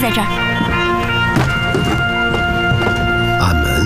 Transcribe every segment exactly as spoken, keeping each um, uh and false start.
在这儿。 暗门。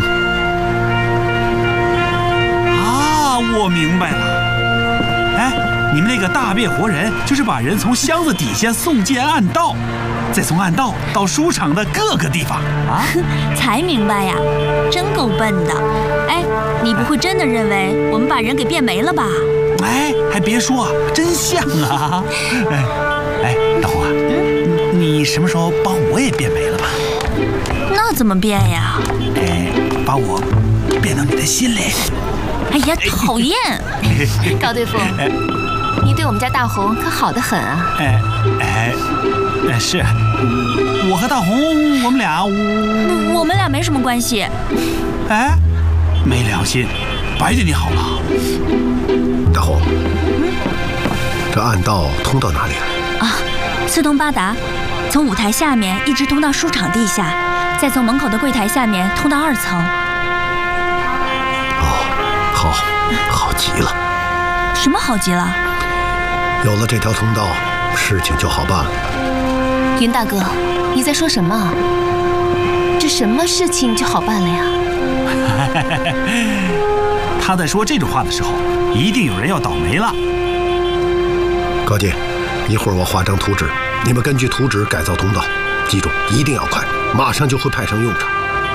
啊，我明白了。哎，你们那个大变活人，就是把人从箱子底下送进暗道，再从暗道到书场的各个地方啊。 才明白呀，真够笨的。哎，你不会真的认为我们把人给变没了吧？ 哎，还别说，真像啊！哎，哎，大红啊，嗯，你什么时候把我也变没了吧？ 那怎么变呀？ 哎，把我变到你的心里。 哎呀，讨厌！ 高队副，你对我们家大红可好得很啊！ 哎哎哎，是，我和大红，我们俩， 我们俩没什么关系。 哎，没良心，白对你好了。 大红，嗯，这暗道通到哪里了？ 啊，四通八达，从舞台下面一直通到书场地下，再从门口的柜台下面通到二层。 哦，好，好极了。 什么好极了？ 有了这条通道，事情就好办了。 云大哥，你在说什么？这什么事情就好办了呀？ 他在说这种话的时候，一定有人要倒霉了。 高姐，一会儿我画张图纸，你们根据图纸改造通道，记住一定要快，马上就会派上用场。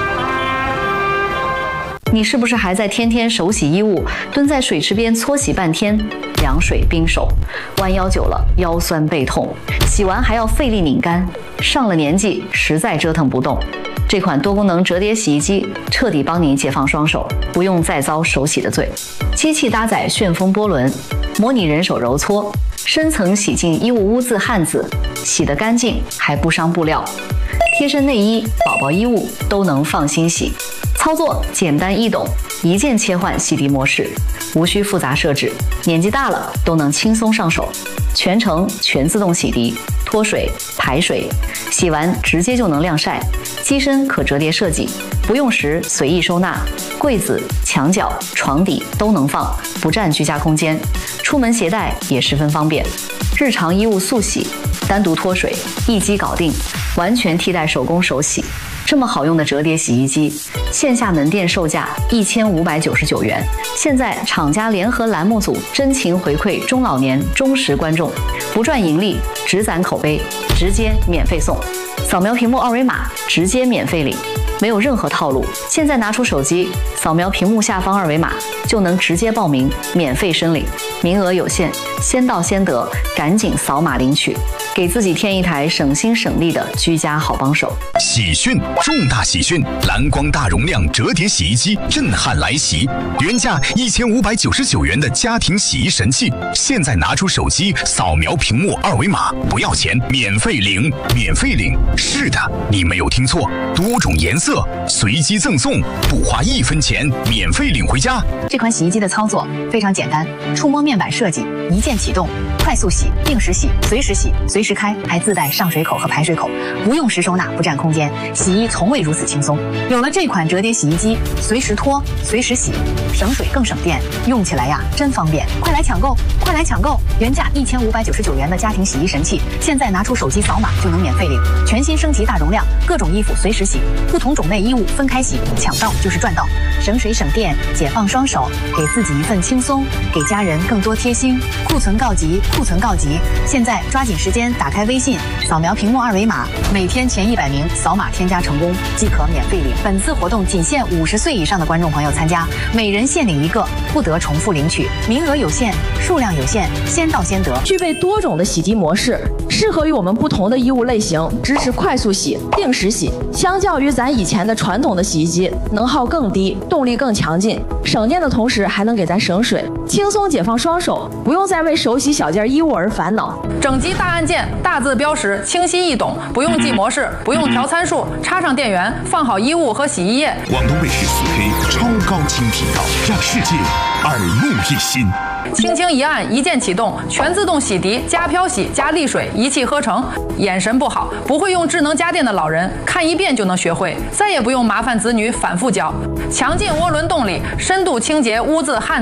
你是不是还在天天手洗衣物，蹲在水池边搓洗半天，凉水冰手，弯腰久了腰酸背痛，洗完还要费力拧干，上了年纪实在折腾不动。这款多功能折叠洗衣机彻底帮你解放双手，不用再遭手洗的罪。机器搭载旋风波轮，模拟人手揉搓，深层洗净衣物污渍汗渍，洗得干净还不伤布料。贴身内衣、宝宝衣物都能放心洗。操作简单易懂，一键切换洗涤模式，无需复杂设置，年纪大了都能轻松上手。全程全自动洗涤，脱水、排水，洗完直接就能晾晒。机身可折叠设计，不用时随意收纳，柜子、墙角、床底都能放，不占居家空间。出门携带也十分方便。日常衣物速洗，单独脱水，一机搞定，完全替代手工手洗。这么好用的折叠洗衣机，线下门店售价一千五百九十九元，现在厂家联合栏目组真情回馈中老年忠实观众，不赚盈利，只攒口碑，直接免费送。扫描屏幕二维码，直接免费领，没有任何套路。现在拿出手机，扫描屏幕下方二维码，就能直接报名，免费申领。名额有限，先到先得，赶紧扫码领取，给自己添一台省心省力的居家好帮手。 喜讯，重大喜讯！蓝光大容量折叠洗衣机震撼来袭，原价一千五百九十九元的家庭洗衣神器，现在拿出手机扫描屏幕二维码，不要钱，免费领，免费领。是的，你没有听错，多种颜色随机赠送，不花一分钱，免费领回家。 这款洗衣机的操作非常简单，触摸面板设计，一键启动，快速洗、定时洗、随时洗、随时开，还自带上水口和排水口，不用时收纳，不占空间，洗衣从未如此轻松。有了这款折叠洗衣机，随时脱，随时洗，省水更省电，用起来呀真方便！快来抢购，快来抢购！原价一千五百九十九元的家庭洗衣神器，现在拿出手机扫码就能免费领，全新升级大容量，各种衣服随时洗，不同种类衣物分开洗，抢到就是赚到，省水省电，解放双手，给自己一份轻松，给家人更多贴心。库存告急，库存告急！现在抓紧时间打开微信，扫描屏幕二维码，每天前一百名扫码添加成功即可免费领。本次活动仅限五十岁以上的观众朋友参加，每人限领一个，不得重复领取，名额有限，数量有限，先到先得。 具备多种的洗涤模式，适合于我们不同的衣物类型，支持快速洗、定时洗。相较于咱以前的传统的洗衣机，能耗更低，动力更强劲，省电的同时还能给咱省水，轻松解放双手，不用再为手洗小件衣物而烦恼。 整机大按键，大字标识，清晰易懂，不用记模式，不用调参数，插上电源，放好衣物和洗衣液。 广东卫视四 K 超高清频道，让世界耳目一新。 轻轻一按，一键启动，全自动洗涤加漂洗加沥水，一气呵成。眼神不好，不会用智能家电的老人，看一遍就能学会，再也不用麻烦子女反复教。强劲涡轮动力，深度清洁污渍汗。